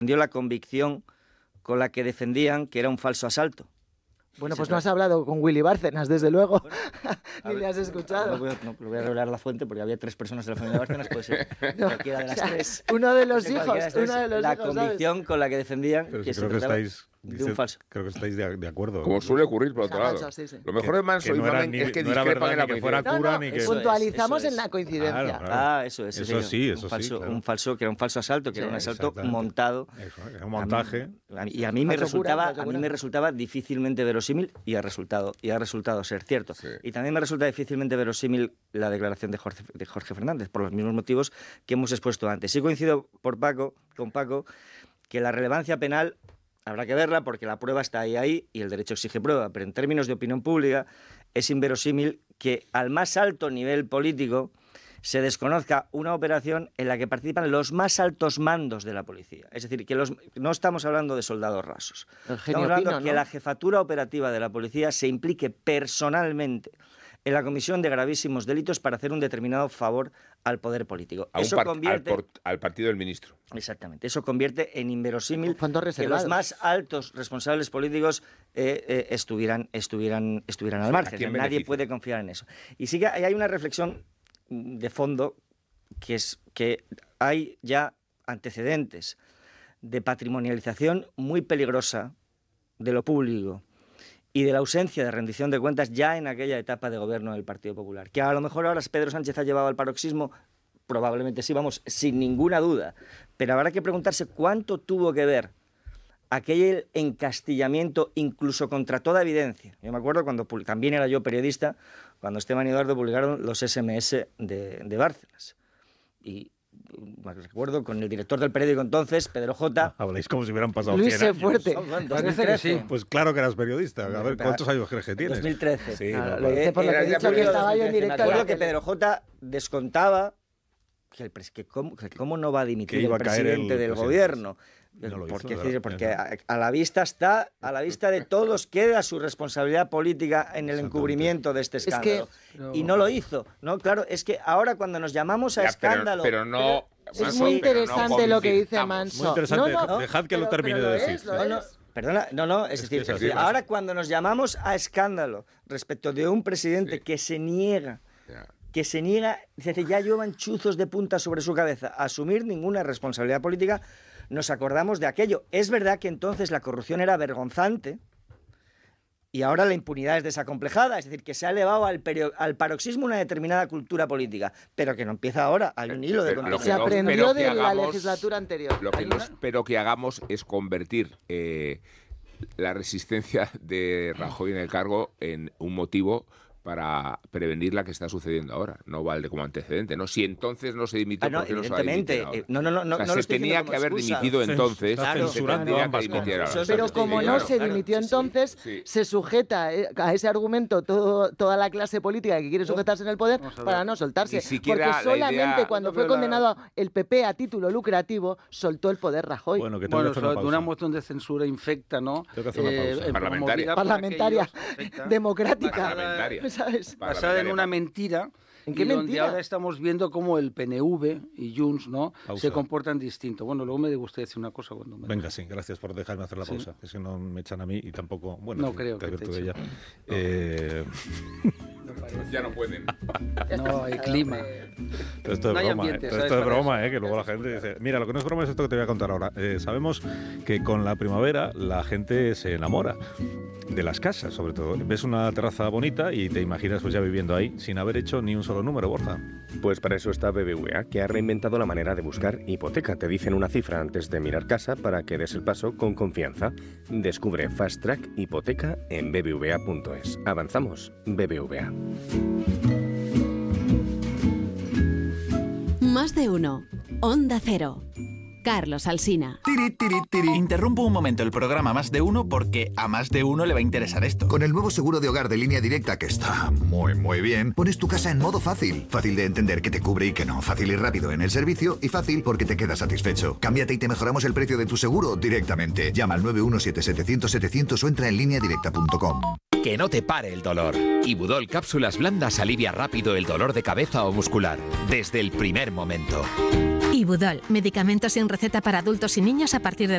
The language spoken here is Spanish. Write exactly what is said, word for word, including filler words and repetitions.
dio la convicción con la que defendían que era un falso asalto. Bueno, pues no has hablado con Willy Bárcenas, desde luego. Bueno, ni ver, le has escuchado. No voy, a, no voy a revelar la fuente porque había tres personas de la familia Bárcenas, puede ser no, cualquiera de las o sea, tres. Uno de los hijos, de uno de los la hijos, convicción ¿sabes? con la que defendían Pero que si se creo que trataba estáis, de dice, un falso. Creo que estáis de, de acuerdo. Como suele ocurrir por otro lado. Falso, sí, sí. Lo mejor que, de Manso que y no Mamen ni, es que no era discrepan verdad, en la ni que fuera coincidencia. No, cura, no, ni que... puntualizamos eso es, en la coincidencia. Claro, claro. Ah, eso es. Eso sí, eso un falso, sí. Claro. Un falso, que era un falso asalto, que sí, era un asalto montado. Eso, era un montaje. A mí, y a mí, me resultaba, a mí me resultaba difícilmente verosímil y ha resultado, y ha resultado ser cierto. Sí. Y también me resulta difícilmente verosímil la declaración de Jorge, de Jorge Fernández, por los mismos motivos que hemos expuesto antes. Sí coincido por Paco, con Paco que la relevancia penal habrá que verla porque la prueba está ahí, ahí y el derecho exige prueba, pero en términos de opinión pública es inverosímil que al más alto nivel político se desconozca una operación en la que participan los más altos mandos de la policía. Es decir, que los, no estamos hablando de soldados rasos. Estamos hablando de que la jefatura operativa de la policía se implique personalmente en la comisión de gravísimos delitos para hacer un determinado favor al poder político. A eso part convierte al, por al partido del ministro. Exactamente. Eso convierte en inverosímil que los más altos responsables políticos eh, eh, estuvieran, estuvieran, estuvieran al margen. Nadie beneficia? puede confiar en eso. Y sí que hay una reflexión de fondo que es que hay ya antecedentes de patrimonialización muy peligrosa de lo público y de la ausencia de rendición de cuentas ya en aquella etapa de gobierno del Partido Popular. Que a lo mejor ahora Pedro Sánchez ha llevado al paroxismo, probablemente sí, vamos, sin ninguna duda, pero habrá que preguntarse cuánto tuvo que ver aquel encastillamiento, incluso contra toda evidencia. Yo me acuerdo cuando también era yo periodista, cuando Esteban y Eduardo publicaron los ese eme ese de, de Bárcenas. Y me recuerdo con el director del periódico entonces, Pedro J. Habláis como si hubieran pasado Luis cien años. Fuerte. Parece que sí. Pues claro que eras periodista. A ver, ¿cuántos años crees que tienes? dos mil trece. Sí, ah, no, lo dice por lo que he dicho que estaba yo en directo. Me acuerdo que Pedro J. descontaba que, el, que, cómo, que cómo no va a dimitir el presidente el del presidente. gobierno. No porque hizo, decir, porque a, a la vista está, a la vista de todos queda su responsabilidad política en el encubrimiento de este escándalo. Es que, no. Y no lo hizo, ¿no? Claro, es que ahora cuando nos llamamos a ya, escándalo... Pero, pero no... Pero, es muy interesante no lo que dice Manso. Muy interesante, no, no, dejad que pero, lo termine pero de lo decir. Es, lo no, no, perdona, no, no, es, es decir, es decir ahora cuando nos llamamos a escándalo respecto de un presidente sí. que se niega... Yeah. que se niega, dice, ya llevan chuzos de punta sobre su cabeza, a asumir ninguna responsabilidad política, nos acordamos de aquello. Es verdad que entonces la corrupción era vergonzante y ahora la impunidad es desacomplejada, es decir, que se ha elevado al, al paroxismo una determinada cultura política, pero que no empieza ahora, hay un hilo de conducta. Se aprendió de la legislatura anterior. Lo que no espero que hagamos es convertir eh, la resistencia de Rajoy en el cargo en un motivo para prevenir la que está sucediendo ahora. No vale como antecedente, ¿no? Si entonces no se dimitió, ah, no, ¿por qué no se va a dimitir ahora? No, no, no, no, o sea, no se tenía que haber excusa. dimitido entonces. Claro, se tendría que dimitir ahora. Pero como no se dimitió entonces, sí. se sujeta a ese argumento todo, toda la clase política que quiere sujetarse en el poder para no soltarse. Porque solamente idea, cuando no, fue condenado la... el P P a título lucrativo, soltó el poder Rajoy. Bueno, que bueno una, una moción de censura infecta, ¿no? Tengo que hacer una pausa. Eh, parlamentaria. Parlamentaria, democrática. Parlamentaria. ¿Sabes? En una mentira. ¿En qué y mentira? Donde ahora estamos viendo cómo el P N V y Junts, ¿no? Pausa. Se comportan distinto. Bueno, luego me gustaría decir una cosa cuando me... Venga, sí, gracias por dejarme hacer la pausa. ¿Sí? Es que no me echan a mí y tampoco... Bueno, no sí, creo te que te de ella. No. Eh... ya no pueden. No, hay clima. Todo esto es no broma, ambiente, ¿eh? Todo esto es broma, ¿eh? Que luego la gente dice... Mira, lo que no es broma es esto que te voy a contar ahora. Eh, sabemos que con la primavera la gente se enamora de las casas, sobre todo. Ves una terraza bonita y te imaginas pues ya viviendo ahí sin haber hecho ni un solo número, Borja. Pues para eso está B B V A, que ha reinventado la manera de buscar hipoteca. Te dicen una cifra antes de mirar casa para que des el paso con confianza. Descubre Fast Track Hipoteca en b b v a punto es. Avanzamos. B B V A. Más de uno. Onda Cero. Carlos Alsina. Tiri, tiri, tiri. Interrumpo un momento el programa Más de Uno porque a más de uno le va a interesar esto. Con el nuevo seguro de hogar de Línea Directa, que está muy, muy bien, pones tu casa en modo fácil. Fácil de entender que te cubre y que no. Fácil y rápido en el servicio y fácil porque te quedas satisfecho. Cámbiate y te mejoramos el precio de tu seguro directamente. Llama al nueve uno siete setecientos setecientos o entra en línea directa punto com. Que no te pare el dolor. Ibudol Cápsulas Blandas alivia rápido el dolor de cabeza o muscular, desde el primer momento. Ibudol, medicamento sin receta para adultos y niños a partir de